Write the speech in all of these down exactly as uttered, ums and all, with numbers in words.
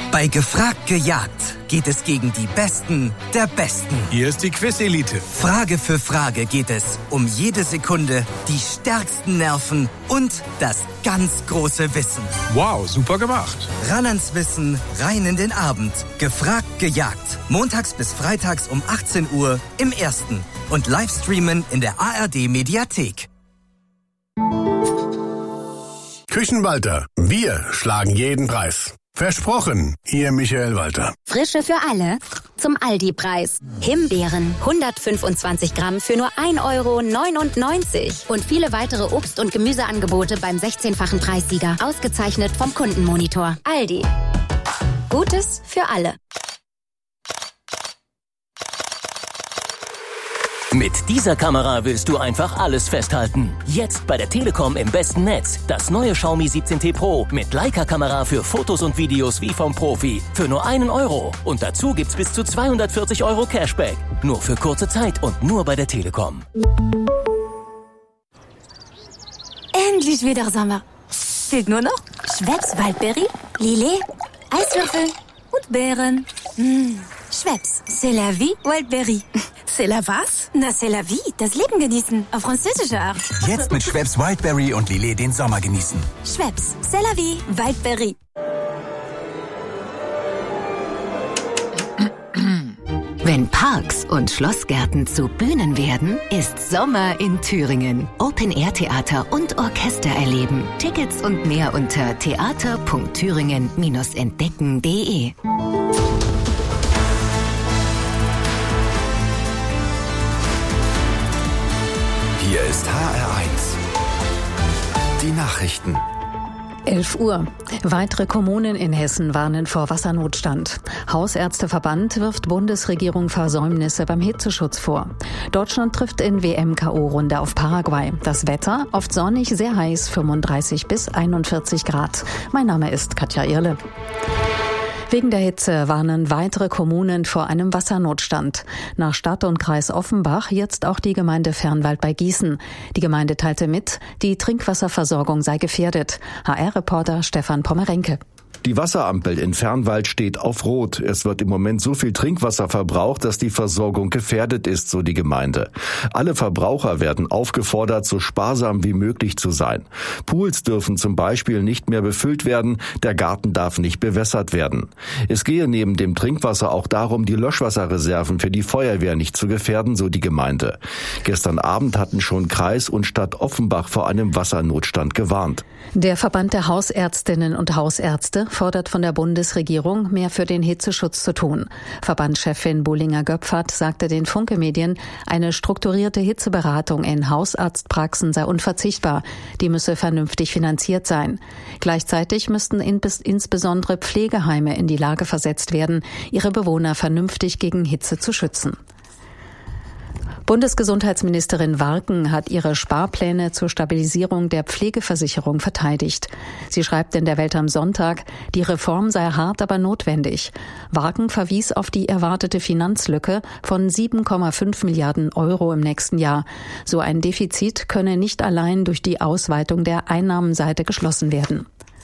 Bei Gefragt gejagt geht es gegen die Besten der Besten. Hier ist die Quiz-Elite. Frage für Frage geht es um jede Sekunde, die stärksten Nerven und das ganz große Wissen. Wow, super gemacht. Ran ans Wissen, rein in den Abend. Gefragt gejagt. Montags bis freitags um achtzehn Uhr im Ersten. Und Livestreamen in der A R D-Mediathek. Küchenwalter, wir schlagen jeden Preis. Versprochen, Ihr Michael Walter. Frische für alle zum Aldi-Preis. Himbeeren, hundertfünfundzwanzig Gramm für nur ein Euro neunundneunzig. Und viele weitere Obst- und Gemüseangebote beim sechzehnfachen Preissieger. Ausgezeichnet vom Kundenmonitor. Aldi. Gutes für alle. Mit dieser Kamera willst du einfach alles festhalten. Jetzt bei der Telekom im besten Netz. Das neue Xiaomi siebzehn T Pro mit Leica-Kamera für Fotos und Videos wie vom Profi. Für nur einen Euro. Und dazu gibt's bis zu zweihundertvierzig Euro Cashback. Nur für kurze Zeit und nur bei der Telekom. Endlich wieder Sommer. Fehlt nur noch Schweppes Waldberry, Lillet, Eiswürfel und Beeren. Mmh. Schweppes, c'est la vie, Wildberry. C'est la was? Na, c'est la vie, das Leben genießen, auf französische Art. Jetzt mit Schweppes Wildberry und Lillet den Sommer genießen. Schweppes, c'est la vie, Wildberry. Wenn Parks und Schlossgärten zu Bühnen werden, ist Sommer in Thüringen. Open-Air-Theater und Orchester erleben. Tickets und mehr unter theater punkt thüringen Bindestrich entdecken punkt de. Hier ist H R eins. Die Nachrichten. elf Uhr. Weitere Kommunen in Hessen warnen vor Wassernotstand. Hausärzteverband wirft Bundesregierung Versäumnisse beim Hitzeschutz vor. Deutschland trifft in W M-K O-Runde auf Paraguay. Das Wetter oft sonnig, sehr heiß, fünfunddreißig bis einundvierzig Grad. Mein Name ist Katja Irle. Wegen der Hitze warnen weitere Kommunen vor einem Wassernotstand. Nach Stadt und Kreis Offenbach jetzt auch die Gemeinde Fernwald bei Gießen. Die Gemeinde teilte mit, die Trinkwasserversorgung sei gefährdet. H R-Reporter Stefan Pommerenke. Die Wasserampel in Fernwald steht auf Rot. Es wird im Moment so viel Trinkwasser verbraucht, dass die Versorgung gefährdet ist, so die Gemeinde. Alle Verbraucher werden aufgefordert, so sparsam wie möglich zu sein. Pools dürfen zum Beispiel nicht mehr befüllt werden, der Garten darf nicht bewässert werden. Es gehe neben dem Trinkwasser auch darum, die Löschwasserreserven für die Feuerwehr nicht zu gefährden, so die Gemeinde. Gestern Abend hatten schon Kreis und Stadt Offenbach vor einem Wassernotstand gewarnt. Der Verband der Hausärztinnen und Hausärzte fordert von der Bundesregierung, mehr für den Hitzeschutz zu tun. Verbandschefin Bullinger-Göpfert sagte den Funke-Medien, eine strukturierte Hitzeberatung in Hausarztpraxen sei unverzichtbar. Die müsse vernünftig finanziert sein. Gleichzeitig müssten insbesondere Pflegeheime in die Lage versetzt werden, ihre Bewohner vernünftig gegen Hitze zu schützen. Bundesgesundheitsministerin Warken hat ihre Sparpläne zur Stabilisierung der Pflegeversicherung verteidigt. Sie schreibt in der Welt am Sonntag, die Reform sei hart, aber notwendig. Warken verwies auf die erwartete Finanzlücke von sieben Komma fünf Milliarden Euro im nächsten Jahr. So ein Defizit könne nicht allein durch die Ausweitung der Einnahmenseite geschlossen werden.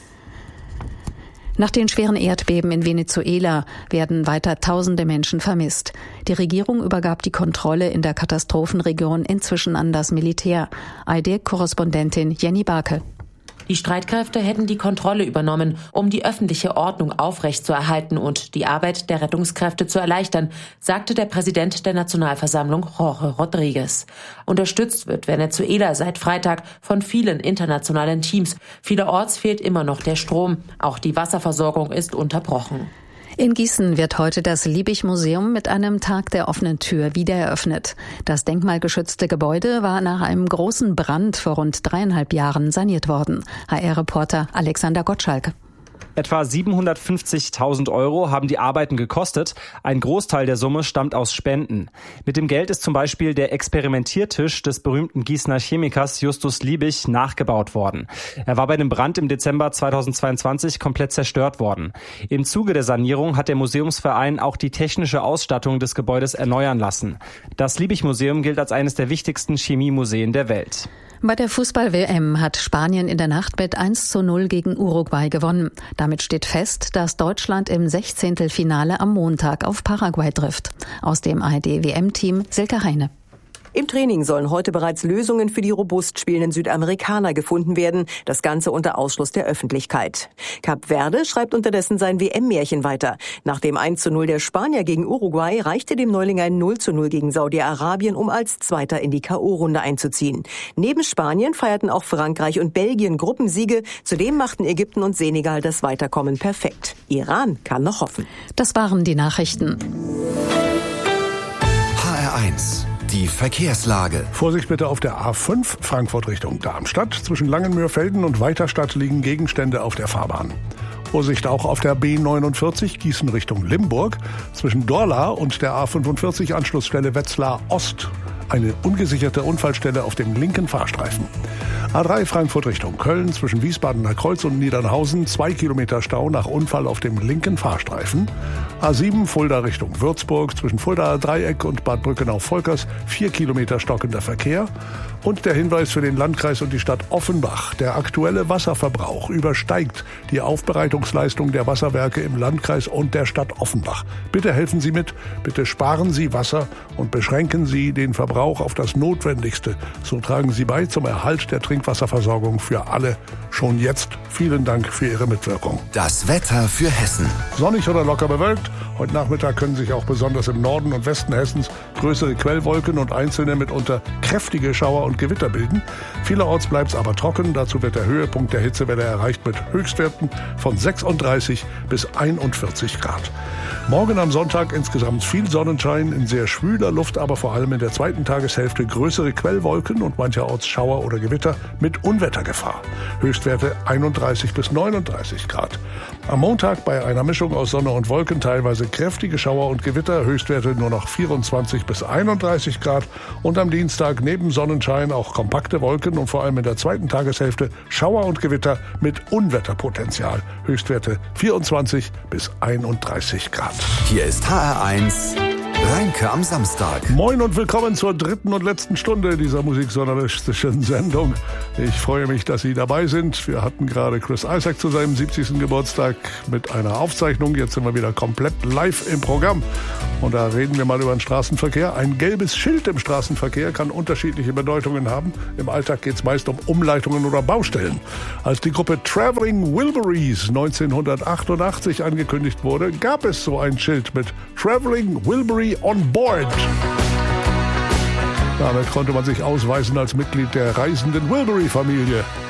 Nach den schweren Erdbeben in Venezuela werden weiter tausende Menschen vermisst. Die Regierung übergab die Kontrolle in der Katastrophenregion inzwischen an das Militär. A R D-Korrespondentin Jenny Barke. Die Streitkräfte hätten die Kontrolle übernommen, um die öffentliche Ordnung aufrechtzuerhalten und die Arbeit der Rettungskräfte zu erleichtern, sagte der Präsident der Nationalversammlung Jorge Rodriguez. Unterstützt wird Venezuela seit Freitag von vielen internationalen Teams. Vielerorts fehlt immer noch der Strom. Auch die Wasserversorgung ist unterbrochen. In Gießen wird heute das Liebig-Museum mit einem Tag der offenen Tür wieder eröffnet. Das denkmalgeschützte Gebäude war nach einem großen Brand vor rund dreieinhalb Jahren saniert worden. H R-Reporter Alexander Gottschalk. Etwa siebenhundertfünfzigtausend Euro haben die Arbeiten gekostet. Ein Großteil der Summe stammt aus Spenden. Mit dem Geld ist zum Beispiel der Experimentiertisch des berühmten Gießener Chemikers Justus Liebig nachgebaut worden. Er war bei dem Brand im Dezember zweitausendzweiundzwanzig komplett zerstört worden. Im Zuge der Sanierung hat der Museumsverein auch die technische Ausstattung des Gebäudes erneuern lassen. Das Liebig-Museum gilt als eines der wichtigsten Chemiemuseen der Welt. Bei der Fußball-W M hat Spanien in der Nacht mit eins zu null gegen Uruguay gewonnen. Damit steht fest, dass Deutschland im Sechzehntelfinale am Montag auf Paraguay trifft. Aus dem A R D-W M-Team Silke Heine. Im Training sollen heute bereits Lösungen für die robust spielenden Südamerikaner gefunden werden, das Ganze unter Ausschluss der Öffentlichkeit. Kap Verde schreibt unterdessen sein W M-Märchen weiter. Nach dem eins zu null der Spanier gegen Uruguay reichte dem Neuling ein null zu null gegen Saudi-Arabien, um als Zweiter in die K O-Runde einzuziehen. Neben Spanien feierten auch Frankreich und Belgien Gruppensiege. Zudem machten Ägypten und Senegal das Weiterkommen perfekt. Iran kann noch hoffen. Das waren die Nachrichten. H R eins. Die Verkehrslage. Vorsicht bitte auf der A fünf Frankfurt Richtung Darmstadt. Zwischen Langenmühlfelden und Weiterstadt liegen Gegenstände auf der Fahrbahn. Vorsicht auch auf der B neunundvierzig Gießen Richtung Limburg. Zwischen Dorla und der A fünfundvierzig Anschlussstelle Wetzlar Ost. Eine ungesicherte Unfallstelle auf dem linken Fahrstreifen. A drei Frankfurt Richtung Köln, zwischen Wiesbadener Kreuz und Niedernhausen, zwei Kilometer Stau nach Unfall auf dem linken Fahrstreifen. A sieben Fulda Richtung Würzburg, zwischen Fuldaer Dreieck und Bad Brückenau-Volkers, vier Kilometer stockender Verkehr. Und der Hinweis für den Landkreis und die Stadt Offenbach: Der aktuelle Wasserverbrauch übersteigt die Aufbereitungsleistung der Wasserwerke im Landkreis und der Stadt Offenbach. Bitte helfen Sie mit, bitte sparen Sie Wasser und beschränken Sie den Verbrauch auf das Notwendigste. So tragen Sie bei zum Erhalt der Trinkwasserversorgung für alle. Schon jetzt vielen Dank für Ihre Mitwirkung. Das Wetter für Hessen. Sonnig oder locker bewölkt. Heute Nachmittag können sich auch besonders im Norden und Westen Hessens größere Quellwolken und einzelne mitunter kräftige Schauer und Gewitter bilden. Vielerorts bleibt es aber trocken. Dazu wird der Höhepunkt der Hitzewelle erreicht mit Höchstwerten von sechsunddreißig bis einundvierzig Grad. Morgen am Sonntag insgesamt viel Sonnenschein, in sehr schwüler Luft, aber vor allem in der zweiten Tageshälfte größere Quellwolken und mancherorts Schauer oder Gewitter mit Unwettergefahr. Höchstwerte einunddreißig bis neununddreißig Grad. Am Montag bei einer Mischung aus Sonne und Wolken teilweise kräftige Schauer und Gewitter, Höchstwerte nur noch vierundzwanzig bis einunddreißig Grad. Und am Dienstag neben Sonnenschein auch kompakte Wolken und vor allem in der zweiten Tageshälfte Schauer und Gewitter mit Unwetterpotenzial. Höchstwerte vierundzwanzig bis einunddreißig Grad. Hier ist H R eins Rheinke am Samstag. Moin und willkommen zur dritten und letzten Stunde dieser musikjournalistischen Sendung. Ich freue mich, dass Sie dabei sind. Wir hatten gerade Chris Isaak zu seinem siebzigsten Geburtstag mit einer Aufzeichnung. Jetzt sind wir wieder komplett live im Programm. Und da reden wir mal über den Straßenverkehr. Ein gelbes Schild im Straßenverkehr kann unterschiedliche Bedeutungen haben. Im Alltag geht es meist um Umleitungen oder Baustellen. Als die Gruppe Traveling Wilburys neunzehnhundertachtundachtzig angekündigt wurde, gab es so ein Schild mit Traveling Wilbury on Board. Damit konnte man sich ausweisen als Mitglied der reisenden Wilbury-Familie.